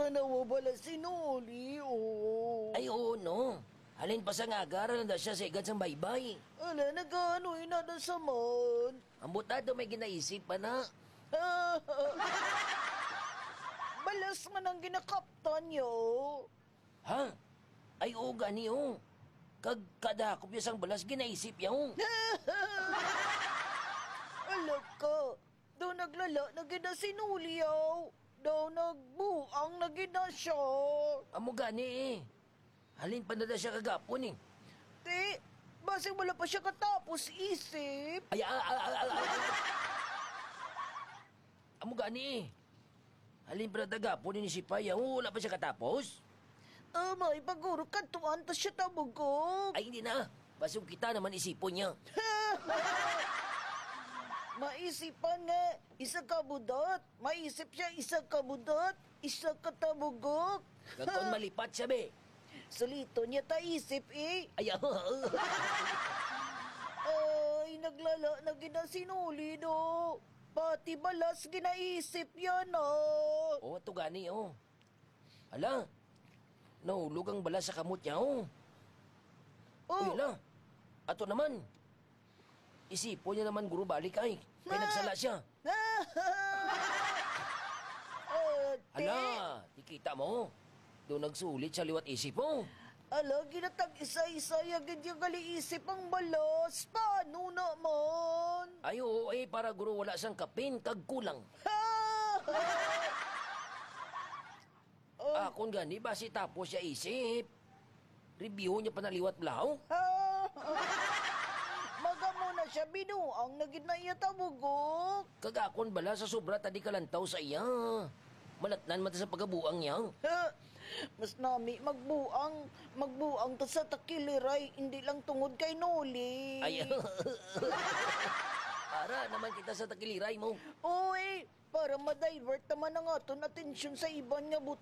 nawawala si Noli, oh. Ay, oo, no. Halin pa sa ngagaran na siya sa igad sang baybay. Ala, nagano'y na nasaman. Ang butado may ginaisip pa na. Balas man ang ginakaptan niyo. Ha? Ay, oo, gani, oh. Kadakop niya sang balas, ginaisip niya, oh. Ala ka, daw naglala na gina si Noli, oh. Daw nagbuang na gina siya. Amo gani, eh. Halin pa na siya kagapon, eh. Te, basig wala pa siya katapos isip. Ay. Amo gani, eh. Halin pa na tagapon ni si Paya, oh, wala pa siya katapos. May paguro kantuan ta siya tabugog. Ay, hindi na. Basig kita naman isipon niya. Maisipan nga, isa ka budot. Maisip siya, isa ka budot. Isa ka tabugok. Gagawin malipat siya, be. Salito niya ta isip, eh. Ay, Ay, naglala na ginasinuli, do. Pati balas ginaisip yan, oh. oh, ito gani, oh. Ala, nahulog ang bala sa kamot niya, oh. Uy, ala. Ato naman. Isipon niya naman, guro, balik ay. Kaya nagsala siya. Ala, ikita mo. Doon nagsulit sa liwat isip mo. Ala, ginatag isa-isa yagid yung gali-isip ang balas. Paano naman? Ay, oo, eh, para guro wala siyang kapin, kag kulang. Akon gani, basi tapos siya isip. Review niya pa na liwat blaw. Maga mo na siya binuang nagid na iya tabugok. Kagakon bala sa sobra tadi kalantaw sa iya. Malatnan man ta sa pagabuang niya. Mas nami magbuang ta sa takiliray, hindi lang tungod kay Noli. Ay, para naman kita sa takiliray mo. Oy, para ma-divert naman ang aton atensyon sa iban nga